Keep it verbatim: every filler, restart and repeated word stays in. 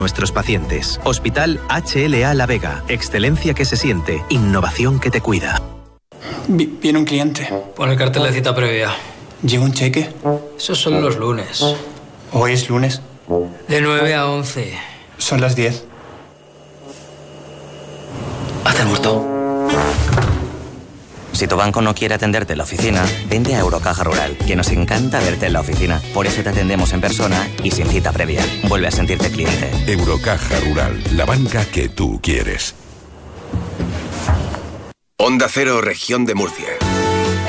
nuestros pacientes. Hospital H L A La Vega. Excelencia que se siente. Innovación que te cuida. Viene un cliente. Pon el cartel de cita previa. ¿Llega un cheque? Esos son los lunes. ¿Hoy es lunes? De nueve a once. Son las diez. Haz el muerto. Si tu banco no quiere atenderte en la oficina, vente a Eurocaja Rural, que nos encanta verte en la oficina. Por eso te atendemos en persona y sin cita previa. Vuelve a sentirte cliente. Eurocaja Rural, la banca que tú quieres. Onda Cero, Región de Murcia.